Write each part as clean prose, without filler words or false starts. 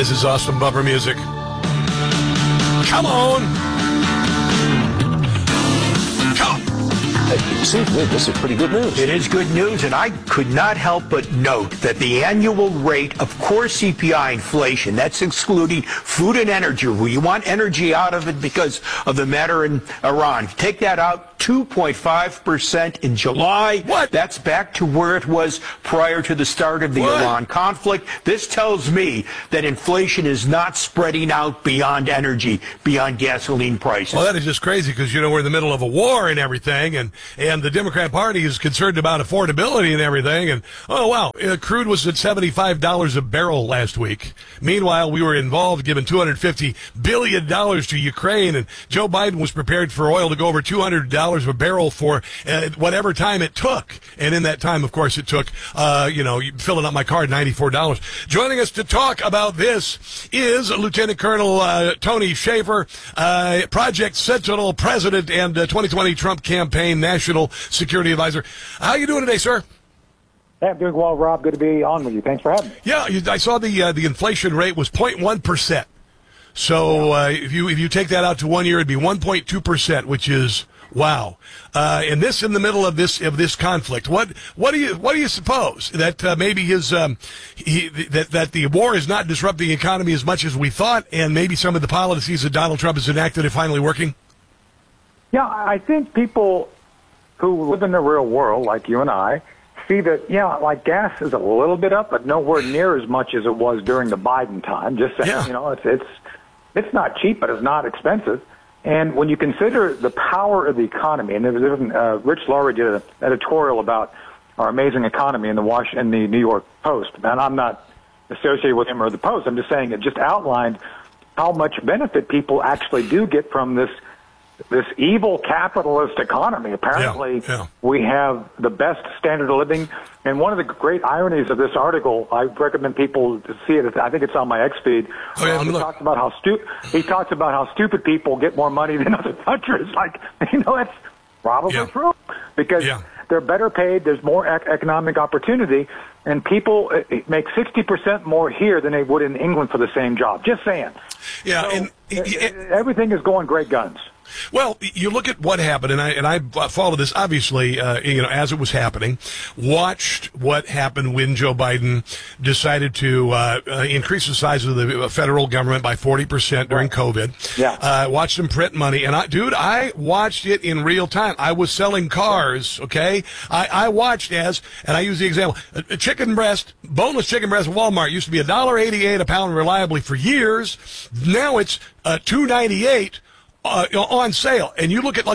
This is awesome bumper music. Come on. It seems to me this is pretty good news. It is good news, and I could not help but note that the annual rate of core CPI inflation, that's excluding food and energy, where you want energy out of it because of the matter in Iran. If you take that out, 2.5% in July. What? That's back to where it was prior to the start of the Iran conflict. This tells me that inflation is not spreading out beyond energy, beyond gasoline prices. Well, that is just crazy because, we're in the middle of a war and everything, and the Democrat Party is concerned about affordability and everything. And, oh, wow, crude was at $75 a barrel last week. Meanwhile, we were involved giving $250 billion to Ukraine, and Joe Biden was prepared for oil to go over $200 a barrel for whatever time it took. And in that time, of course, it took, filling up my car, $94. Joining us to talk about this is Lieutenant Colonel Tony Shaffer, Project Sentinel President and 2020 Trump Campaign National Security Advisor. How are you doing today, sir? Hey, I'm doing well, Rob. Good to be on with you. Thanks for having me. Yeah, I saw the inflation rate was 0.1%. So if you take that out to 1 year, it'd be 1.2%, which is wow. And this in the middle of this conflict. What do you suppose that maybe that the war is not disrupting the economy as much as we thought, and maybe some of the policies that Donald Trump has enacted are finally working? Yeah, I think people who live in the real world, like you and I, see that, like gas is a little bit up, but nowhere near as much as it was during the Biden time. Just saying, it's not cheap, but it's not expensive. And when you consider the power of the economy, and there was even, Rich Lowry did an editorial about our amazing economy in the New York Post. And I'm not associated with him or the Post. I'm just saying it just outlined how much benefit people actually do get from this evil capitalist economy. Apparently, we have the best standard of living. And one of the great ironies of this article, I recommend people to see it. I think it's on my X feed. He talks about how stupid people get more money than other countries. Like, that's probably true because they're better paid. There's more economic opportunity, and people make 60% more here than they would in England for the same job. Just saying. Yeah, so, everything is going great guns. Well, you look at what happened, and I followed this, obviously, as it was happening, watched what happened when Joe Biden decided to increase the size of the federal government by 40% during COVID. Yeah. Watched him print money, and I watched it in real time. I was selling cars, okay? I watched and I use the example, a chicken breast, boneless chicken breast at Walmart used to be $1.88 a pound reliably for years. Now it's $2.98. On sale, and you look at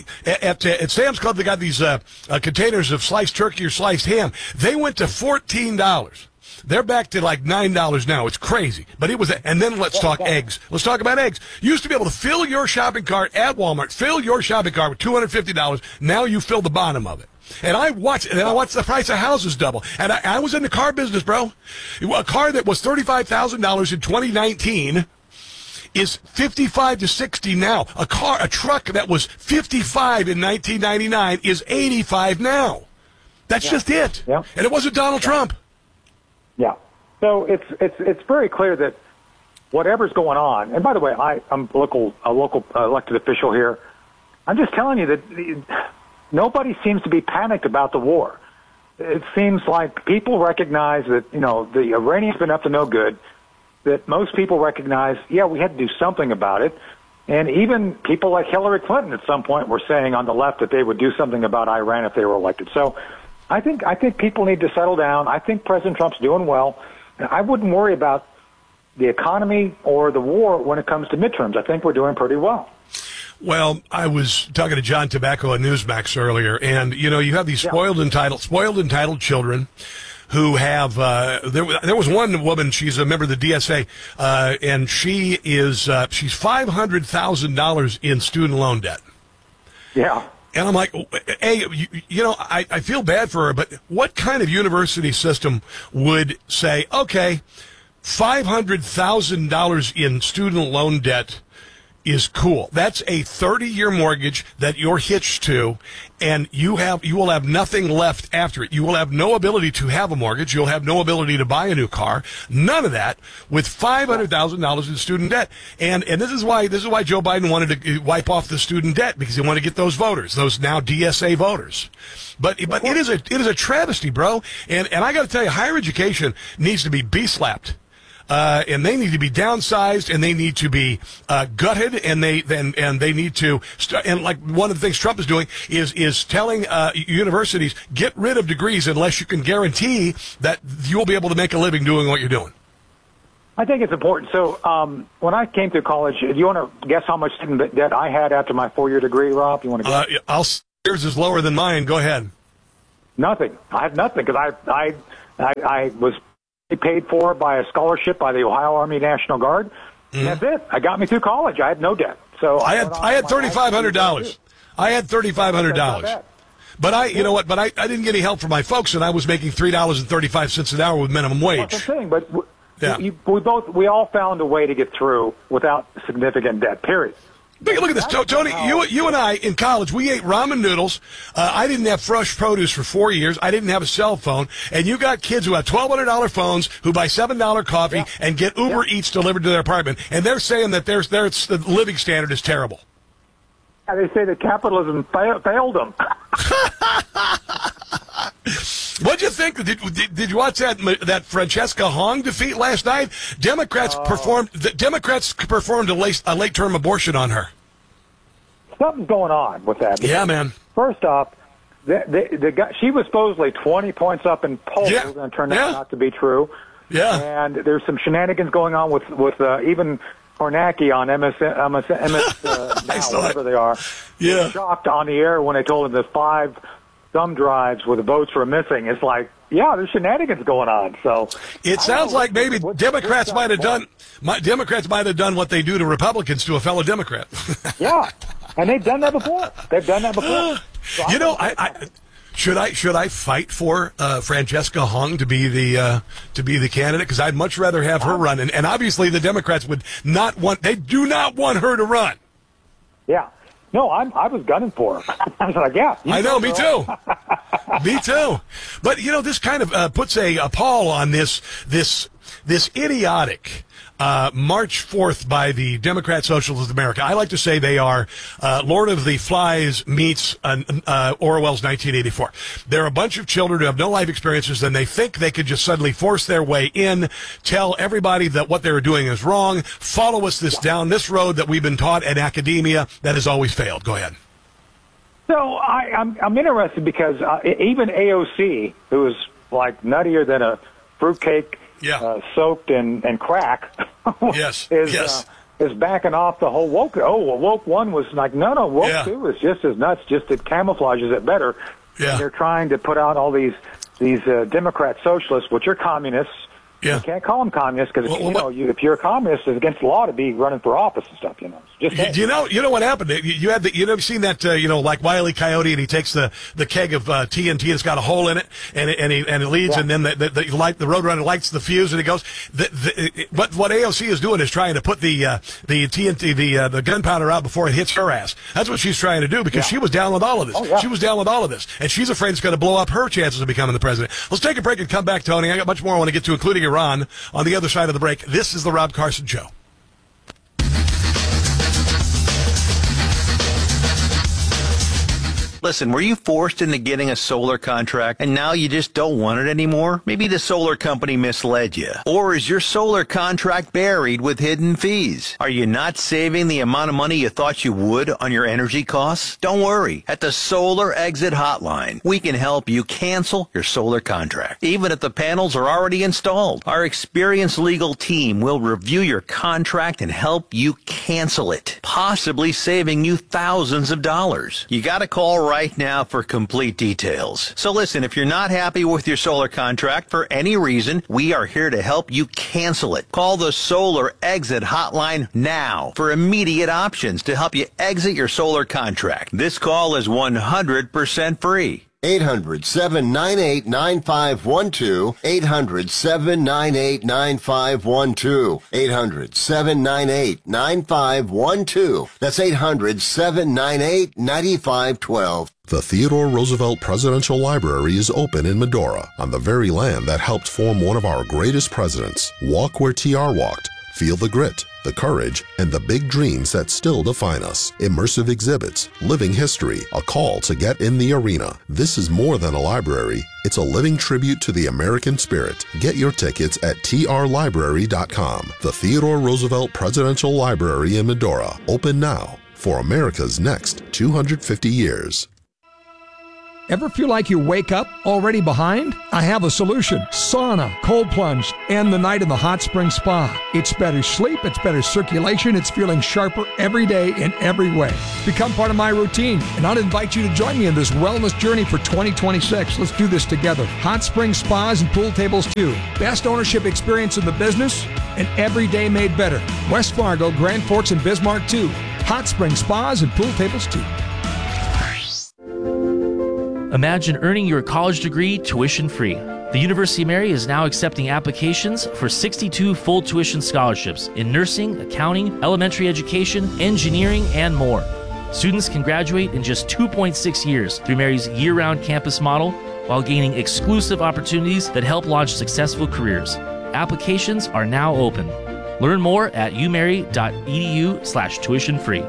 at Sam's Club, they got these containers of sliced turkey or sliced ham. They went to $14. They're back to like $9 now. It's crazy, but it was. And then let's talk eggs. Let's talk about eggs. You used to be able to fill your shopping cart at Walmart, fill your shopping cart with $250. Now you fill the bottom of it. And I watched the price of houses double. And I was in the car business, bro. A car that was $35,000 in 2019. Is 55 to 60 now. A truck that was 55 in 1999 is 85 now. That's just it. Yeah. And it wasn't Donald Trump. Yeah. So it's very clear that whatever's going on, and by the way, I'm a local elected official here. I'm just telling you that nobody seems to be panicked about the war. It seems like people recognize that, the Iranians been up to no good. That most people recognize, we had to do something about it. And even people like Hillary Clinton at some point were saying on the left that they would do something about Iran if they were elected. So I think people need to settle down. I think President Trump's doing well. I wouldn't worry about the economy or the war when it comes to midterms. I think we're doing pretty well. Well, I was talking to John Tobacco on Newsmax earlier, and, you have these spoiled entitled children who have there was one woman, she's a member of the DSA, and she's $500,000 in student loan debt. Yeah. And I'm like, hey, I feel bad for her, but what kind of university system would say, okay, $500,000 in student loan debt is cool. That's a 30-year mortgage that you're hitched to, and you will have nothing left after it. You will have no ability to have a mortgage. You'll have no ability to buy a new car. None of that with $500,000 in student debt. And this is why Joe Biden wanted to wipe off the student debt, because he wanted to get those voters, those now DSA voters. But it is a travesty, bro. And I got to tell you, higher education needs to be slapped. And they need to be downsized, and they need to be gutted, and they need to and like one of the things Trump is doing is telling universities, get rid of degrees unless you can guarantee that you'll be able to make a living doing what you're doing. I think it's important. So when I came to college, do you want to guess how much student debt I had after my 4-year degree, Rob? You want to guess? Yours is lower than mine. Go ahead. Nothing. I had nothing because I was paid for by a scholarship by the Ohio Army National Guard. And that's it. I got me through college. I had no debt. So I had $3,500. I had $3,500. But you know what? But I didn't get any help from my folks, and I was making $3.35 an hour with minimum wage. That's the thing. But we all found a way to get through without significant debt. Period. Look at this, Tony. You and I in college, we ate ramen noodles. I didn't have fresh produce for 4 years. I didn't have a cell phone. And you got kids who have $1,200 phones who buy $7 coffee and get Uber Eats delivered to their apartment. And they're saying that the living standard is terrible. Yeah, they say that capitalism failed them. What'd you think? Did you watch that Francesca Hong defeat last night? Democrats performed a late-term abortion on her. Something's going on with that. Yeah, man. First off, the guy, she was supposedly 20 points up in polls, and it turned out not to be true. Yeah. And there's some shenanigans going on with even Kornacki on MS now, whatever they are. Yeah. Was shocked on the air when they told him the 5 thumb drives where the votes were missing. It's like, yeah, there's shenanigans going on. So it sounds like maybe Democrats might have done what they do to Republicans to a fellow Democrat. Yeah, and they've done that before. So you know, should I fight for Francesca Hong to be the candidate? Because I'd much rather have her run, and obviously the Democrats would not want. They do not want her to run. Yeah. No, I was gunning for her. I was like, yeah. I know, me too. Me too. But, you know, this kind of puts a pall on this idiotic March 4th by the Democrat Socialists of America. I like to say they are Lord of the Flies meets Orwell's 1984. They're a bunch of children who have no life experiences, and they think they could just suddenly force their way in, tell everybody that what they're doing is wrong, follow us down this road that we've been taught in academia that has always failed. Go ahead. So I'm interested because even AOC, who is like nuttier than a fruitcake, soaked in crack, is backing off the whole woke. Woke one was like, no, woke two is just as nuts, just it camouflages it better. Yeah. And they're trying to put out all these Democrat socialists, which are communists. Yeah. You can't call them communists because if you're a communist, it's against the law to be running for office and stuff. Just you know what happened? You had you've seen that like Wile E. Coyote, and he takes the keg of TNT and it's got a hole in it, and it leads, and then the Roadrunner lights the fuse, and he goes. But what AOC is doing is trying to put the TNT the gunpowder out before it hits her ass. That's what she's trying to do because she was down with all of this. Oh, yeah. She was down with all of this, and she's afraid it's going to blow up her chances of becoming the president. Let's take a break and come back, Tony. I got much more I want to get to, including Iran, on the other side of the break. This is the Rob Carson Show. Listen, were you forced into getting a solar contract and now you just don't want it anymore? Maybe the solar company misled you. Or is your solar contract buried with hidden fees? Are you not saving the amount of money you thought you would on your energy costs? Don't worry. At the Solar Exit Hotline, we can help you cancel your solar contract, even if the panels are already installed. Our experienced legal team will review your contract and help you cancel it, possibly saving you thousands of dollars. You got to call right now for complete details. So listen, if you're not happy with your solar contract for any reason, we are here to help you cancel it. Call the Solar Exit Hotline now for immediate options to help you exit your solar contract. This call is 100% free. 800-798-9512. 800-798-9512. 800-798-9512. That's 800-798-9512. The Theodore Roosevelt Presidential Library is open in Medora, on the very land that helped form one of our greatest presidents. Walk where TR walked. Feel the grit, the courage, and the big dreams that still define us. Immersive exhibits, living history, a call to get in the arena. This is more than a library. It's a living tribute to the American spirit. Get your tickets at trlibrary.com. The Theodore Roosevelt Presidential Library in Medora. Open now for America's next 250 years. Ever feel like you wake up already behind? I have a solution. Sauna, cold plunge, and the night in the hot spring spa. It's better sleep, it's better circulation, it's feeling sharper every day in every way. Become part of my routine, and I'll invite you to join me in this wellness journey for 2026. Let's do this together. Hot spring spas and pool tables too. Best ownership experience in the business, and every day made better. West Fargo, Grand Forks, and Bismarck too. Hot spring spas and pool tables too. Imagine earning your college degree tuition-free. The University of Mary is now accepting applications for 62 full tuition scholarships in nursing, accounting, elementary education, engineering, and more. Students can graduate in just 2.6 years through Mary's year-round campus model while gaining exclusive opportunities that help launch successful careers. Applications are now open. Learn more at umary.edu/tuition-free.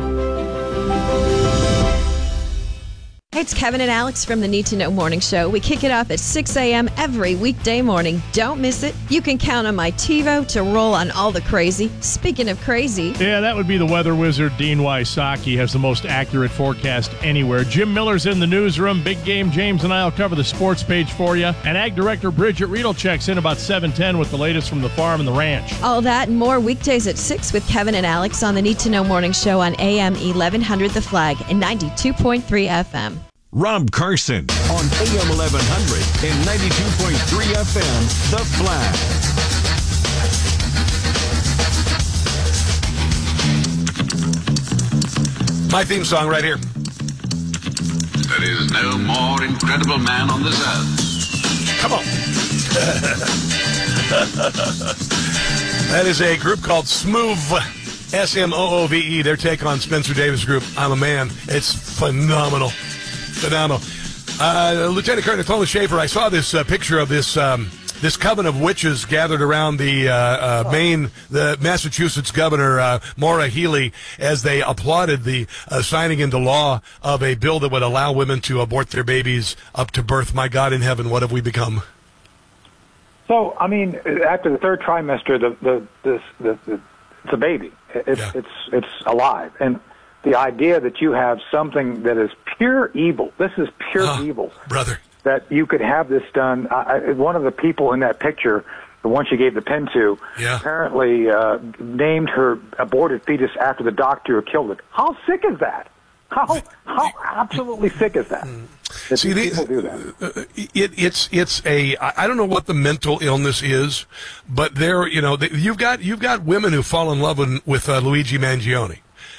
Hey, it's Kevin and Alex from the Need to Know Morning Show. We kick it off at 6 a.m. every weekday morning. Don't miss it. You can count on my TiVo to roll on all the crazy. Speaking of crazy. Yeah, that would be the weather wizard, Dean Wysocki, has the most accurate forecast anywhere. Jim Miller's in the newsroom. Big Game James and I will cover the sports page for you. And Ag Director Bridget Riedel checks in about 7:10 with the latest from the farm and the ranch. All that and more weekdays at 6 with Kevin and Alex on the Need to Know Morning Show on AM 1100 The Flag and 92.3 FM. Rob Carson on AM 1100 and 92.3 FM, The Flag. My theme song right here. There is no more incredible man on this earth. Come on. That is a group called Smoove. S-M-O-O-V-E. Their take on Spencer Davis Group. I'm a Man. It's phenomenal. Phenomenal. Lieutenant Colonel Tony Schaefer, I saw this picture of this coven of witches gathered around the Massachusetts governor, Maura Healey, as they applauded the signing into law of a bill that would allow women to abort their babies up to birth. My God in heaven, what have we become? So, I mean, after the third trimester, it's a baby. It's alive. And the idea that you have something that is pure evil, this is pure evil, brother, that you could have this done. One of the people in that picture, the one she gave the pen to, apparently named her aborted fetus after the doctor who killed it. How sick is that? How absolutely sick is that? See, people do that. It's I don't know what the mental illness is, but you've got women who fall in love with Luigi Mangione.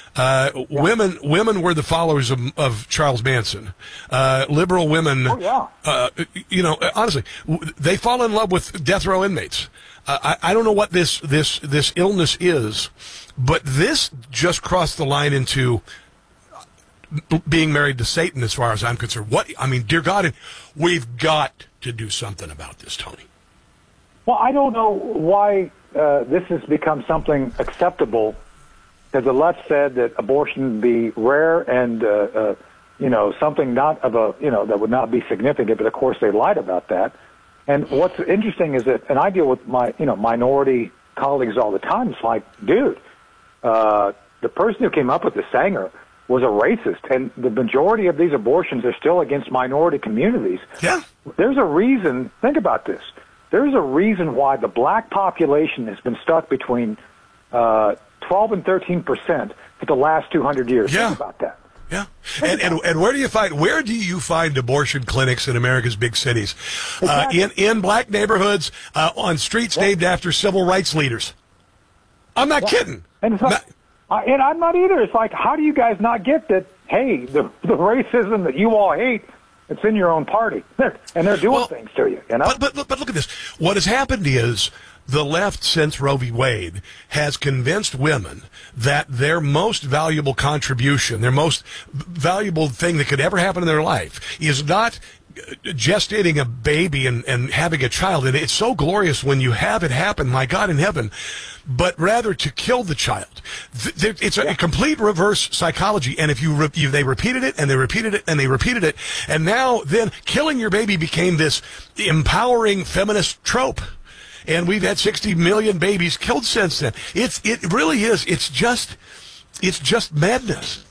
Women were the followers of Charles Manson. Liberal women, honestly, they fall in love with death row inmates. I don't know what this illness is, but this just crossed the line into being married to Satan, as far as I'm concerned. Dear God, we've got to do something about this, Tony. Well, I don't know why this has become something acceptable. Because the left said that abortion would be rare and, something not of that would not be significant. But of course, they lied about that. And what's interesting is that, and I deal with my, minority colleagues all the time. It's like, dude, the person who came up with the Sanger was a racist, and the majority of these abortions are still against minority communities. Yeah. There's a reason. Think about this. There's a reason why the black population has been stuck between 12 and 13% for the last 200 years. Yeah. Think about that. Yeah. And where do you find abortion clinics in America's big cities? Exactly. In black neighborhoods, on streets named after civil rights leaders. I'm not kidding. And it's like, and I'm not either. It's like, how do you guys not get that, hey, the racism that you all hate It's in your own party, and they're doing things to you. You know. But look at this. What has happened is the left, since Roe v. Wade, has convinced women that their most valuable contribution, their most valuable thing that could ever happen in their life, is not gestating a baby and having a child. And it's so glorious when you have it happen, my God in heaven, but rather to kill the child. It's a complete reverse psychology. And if they repeated it and they repeated it and they repeated it, and now then killing your baby became this empowering feminist trope. And we've had 60 million babies killed since then. It really is. It's just madness.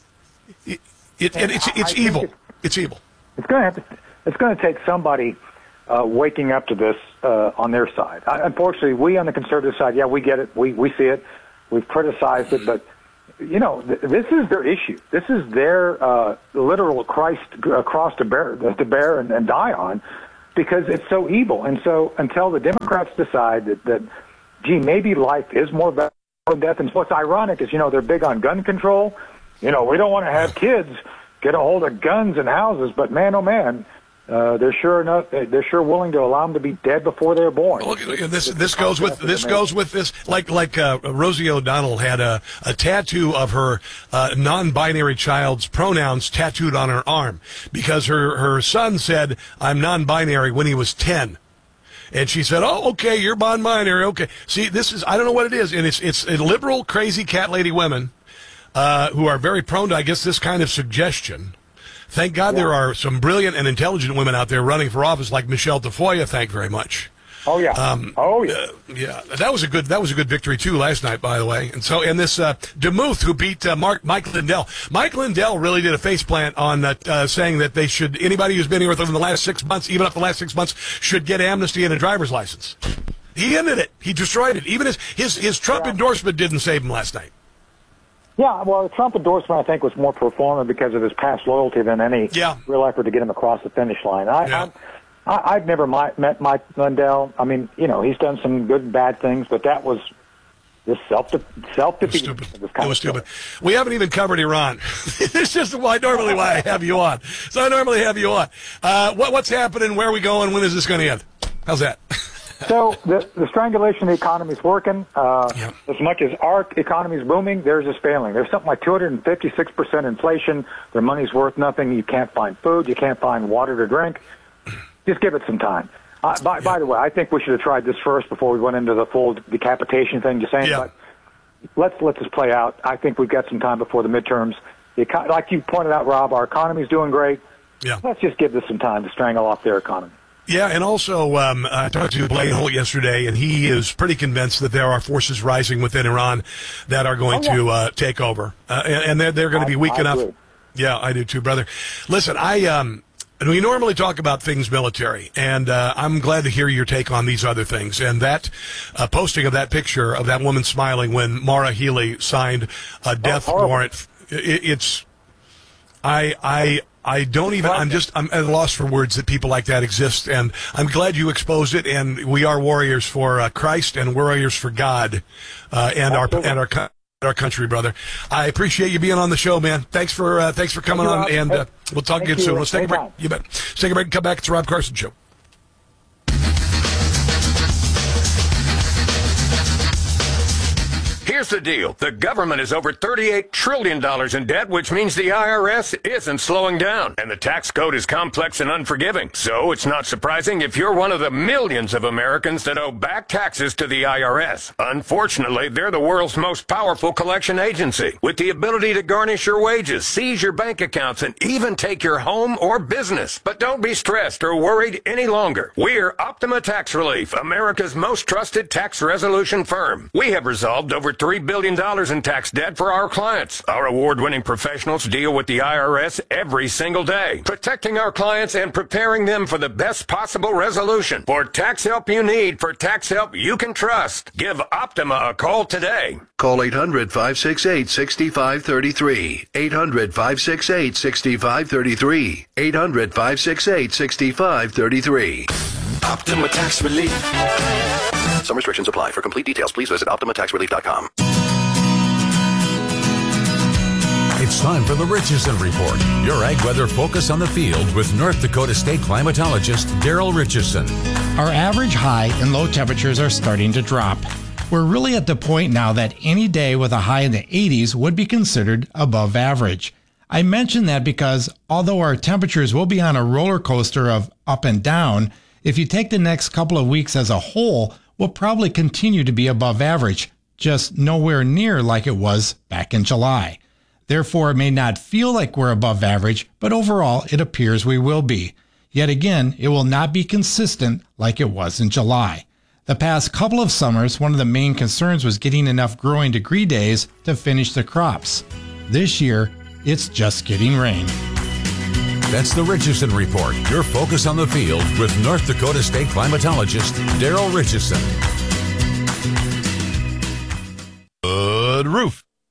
It's evil. It's evil. It's going to take somebody waking up to this on their side. Unfortunately, we on the conservative side, we get it. We see it. We've criticized it, but this is their issue. This is their literal cross to bear and die on. Because it's so evil. And so until the Democrats decide that maybe life is more valuable than death. And what's ironic is, they're big on gun control. We don't want to have kids get a hold of guns in houses. But man, oh man, they're sure willing to allow them to be dead before they're born. Look, this goes with this. Like Rosie O'Donnell had a tattoo of her non-binary child's pronouns tattooed on her arm because her son said, "I'm non-binary" when he was 10. And she said, "Oh, okay, you're non-binary. Okay." See, I don't know what it is, and it's liberal, crazy cat lady women who are very prone to, I guess, this kind of suggestion. Thank God there are some brilliant and intelligent women out there running for office like Michelle Tafoya. Thank you very much. Oh yeah. Yeah. That was a good victory too last night, by the way. And this DeMuth, who beat Mike Lindell. Mike Lindell really did a faceplant on saying that anybody who's been here within the last 6 months, even up the last 6 months, should get amnesty and a driver's license. He ended it. He destroyed it. Even his Trump endorsement didn't save him last night. Yeah, well, the Trump endorsement, I think, was more performative because of his past loyalty than any real effort to get him acroff the finish line. I've never met Mike Lindell. I mean, he's done some good and bad things, but that was just self-defeating. It was stupid. We haven't even covered Iran. It's just why I have you on. So I normally have you on. What's happening? Where are we going? When is this going to end? How's that? So the strangulation of the economy is working. As much as our economy is booming, theirs is failing. There's something like 256% inflation. Their money's worth nothing. You can't find food. You can't find water to drink. Just give it some time. By the way, I think we should have tried this first before we went into the full decapitation thing you're saying. Yeah. But let's this play out. I think we've got some time before the midterms. Like you pointed out, Rob, our economy's doing great. Yeah. Let's just give this some time to strangle off their economy. Yeah, and also I talked to Blaine Holt yesterday, and he is pretty convinced that there are forces rising within Iran that are going to take over, and they're going to be weak enough. Agree. Yeah, I do too, brother. Listen, we normally talk about things military, and I'm glad to hear your take on these other things. And that posting of that picture of that woman smiling when Maura Healey signed a death warrant, I don't even, I'm at a loss for words that people like that exist, and I'm glad you exposed it, and we are warriors for Christ and warriors for God, and our country, brother. I appreciate you being on the show, man. Thanks for coming on, and we'll talk again soon. Let's take a break. You bet. Let's take a break and come back. It's the Rob Carson Show. Here's the deal. The government is over $38 trillion in debt, which means the IRS isn't slowing down. And the tax code is complex and unforgiving. So it's not surprising if you're one of the millions of Americans that owe back taxes to the IRS. Unfortunately, they're the world's most powerful collection agency, with the ability to garnish your wages, seize your bank accounts, and even take your home or business. But don't be stressed or worried any longer. We're Optima Tax Relief, America's most trusted tax resolution firm. We have resolved over $3 billion in tax debt for our clients. Our award-winning professionals deal with the IRS every single day, protecting our clients and preparing them for the best possible resolution. For tax help you need, for tax help you can trust, give Optima a call today. Call 800-568-6533. 800-568-6533. 800-568-6533. Optima Tax Relief. Some restrictions apply. For complete details, please visit OptimaTaxRelief.com. It's time for the Richardson Report, your ag weather focus on the field with North Dakota State climatologist Daryl Richardson. Our average high and low temperatures are starting to drop. We're really at the point now that any day with a high in the 80s would be considered above average. I mention that because although our temperatures will be on a roller coaster of up and down, if you take the next couple of weeks as a whole, we'll probably continue to be above average, just nowhere near like it was back in July. Therefore, it may not feel like we're above average, but overall it appears we will be. Yet again, it will not be consistent like it was in July. The past couple of summers, one of the main concerns was getting enough growing degree days to finish the crops. This year, it's just getting rain. That's the Richardson Report, your focus on the field with North Dakota State climatologist Daryl Richardson. Good roof.